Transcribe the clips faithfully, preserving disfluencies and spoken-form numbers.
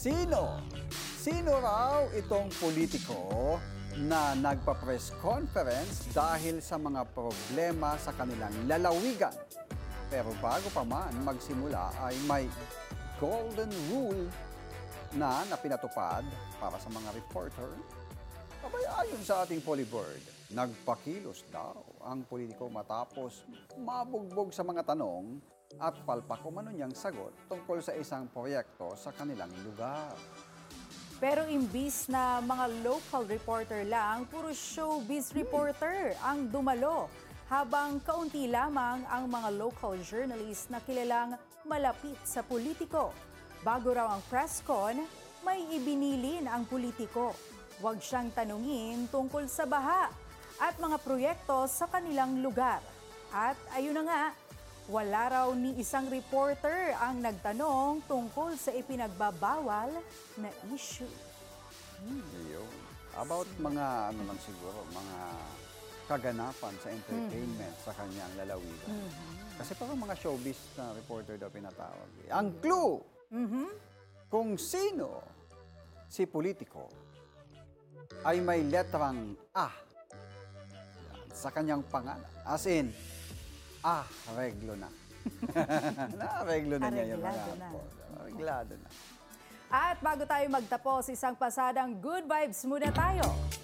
Sino? Sino raw itong politiko na nagpa-press conference dahil sa mga problema sa kanilang lalawigan? Pero bago pa man magsimula ay may golden rule na napinatupad para sa mga reporter. Abay, ayon sa ating Polybird, nagpakilos daw ang politiko matapos mabugbog sa mga tanong at palpak umano niyang sagot tungkol sa isang proyekto sa kanilang lugar. Pero imbis na mga local reporter lang, puro showbiz reporter ang dumalo. Habang kaunti lamang ang mga local journalist na kilalang malapit sa politiko. Bago raw ang press con, may ibinilin ang politiko. Huwag siyang tanungin tungkol sa baha at mga proyekto sa kanilang lugar. At ayun na nga, wala raw ni isang reporter ang nagtanong tungkol sa ipinagbabawal na issue. Hmm, yun. About mga ano lang siguro, mga kaganapan sa entertainment mm-hmm. sa kanyang lalawigan. Mm-hmm. Kasi parang mga showbiz na reporter daw pinatawag. Ang clue mm-hmm. kung sino si politiko ay may letrang A sa kanyang pangalan. As in, ah, reglo na. Na-reglo na niya yung mga apo. Reglado na. At bago tayo magtapos, isang pasadang good vibes muna tayo.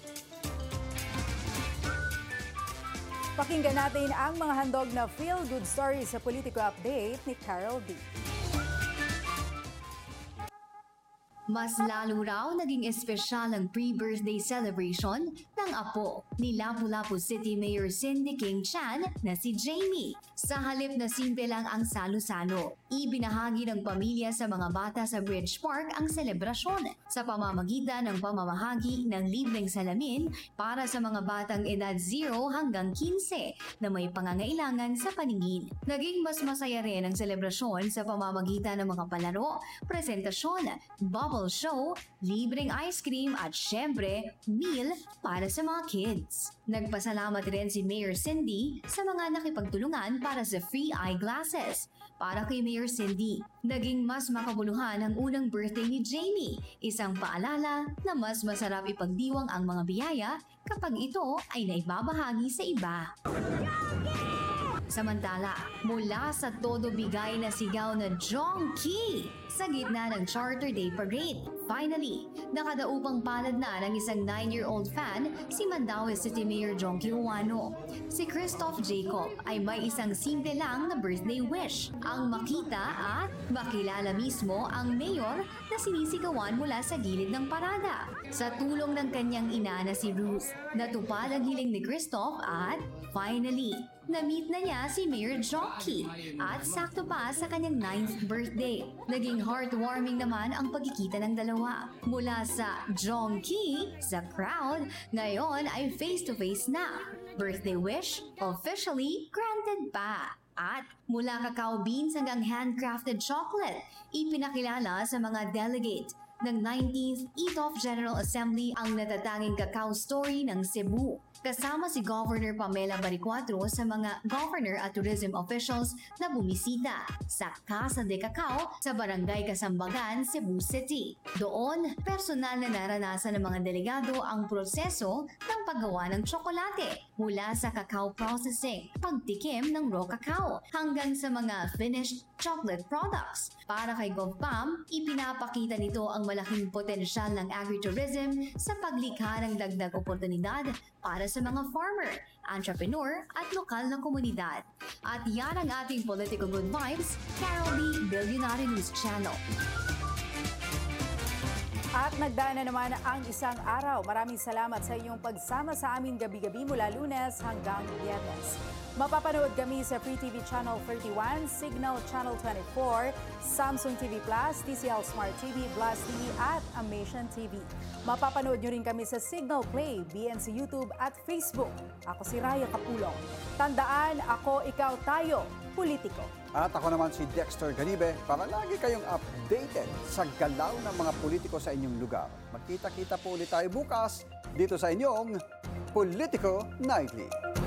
Pakinggan natin ang mga handog na feel-good stories sa Politico Update ni Carol D. Mas lalo raw naging espesyal ang pre-birthday celebration ng apo ni Lapu-Lapu City Mayor Cindy King Chan na si Jamie. Sa halip na simple lang ang salo-salo, ibinahagi ng pamilya sa mga bata sa Bridge Park ang selebrasyon sa pamamagitan ng pamamahagi ng libreng salamin para sa mga batang edad zero hanggang fifteen na may pangangailangan sa paningin. Naging mas masaya rin ang selebrasyon sa pamamagitan ng mga palaro, presentasyon, bubble show, libreng ice cream at syempre, meal para sa mga kids. Nagpasalamat rin si Mayor Cindy sa mga nakipagtulungan para sa free eyeglasses. Para kay Mayor Cindy, naging mas makabuluhan ang unang birthday ni Jamie, isang paalala na mas masarap ipagdiwang ang mga biyaya kapag ito ay naibabahagi sa iba. Samantala, mula sa todo bigay na sigaw na Jonky sa gitna ng Charter Day Parade, finally, nakadaupang palad na ng isang nine-year-old fan si Mandaue City Mayor Jonky Uwano. Si Christoph Jacob ay may isang simple lang na birthday wish, ang makita at makilala mismo ang mayor na sinisigawan mula sa gilid ng parada. Sa tulong ng kanyang ina na si Ruth, natupad ang hiling ni Christoph at finally, na-meet na niya si Mayor Jonky at sakto pa sa kanyang ninth birthday. Naging heartwarming naman ang pagkikita ng dalawa. Mula sa Jonky sa crowd, ngayon ay face-to-face na. Birthday wish officially granted pa. At mula cacao beans hanggang handcrafted chocolate, ipinakilala sa mga delegate ng nineteenth E T O F General Assembly ang natatanging cacao story ng Cebu. Kasama si Governor Pamela Baricuatro sa mga governor at tourism officials na bumisita sa Casa de Cacao sa Barangay Kasambagan, Cebu City. Doon, personal na naranasan ng mga delegado ang proseso ng paggawa ng tsokolate mula sa cacao processing, pagtikim ng raw cacao, hanggang sa mga finished chocolate products. Para kay GovPam, ipinapakita nito ang malaking potensyal ng agritourism sa paglikha ng dagdag oportunidad para sa mga farmer, entrepreneur at lokal na komunidad. At yan ang ating Political Good Vibes, Carol D. Billionaire News Channel. At nagdaan na naman ang isang araw. Maraming salamat sa inyong pagsama sa amin gabi-gabi mula Lunes hanggang Biyernes. Mapapanood kami sa Free T V Channel thirty-one, Signal Channel twenty-four, Samsung T V Plus, T C L Smart T V, Blast T V at Amation T V. Mapapanood nyo rin kami sa Signal Play, B N C YouTube at Facebook. Ako si Raya Capulong. Tandaan, ako, ikaw, tayo, politiko. At ako naman si Dexter Ganibe para lagi kayong updated sa galaw ng mga politiko sa inyong lugar. Magkita-kita po ulit tayo bukas dito sa inyong Politico Nightly.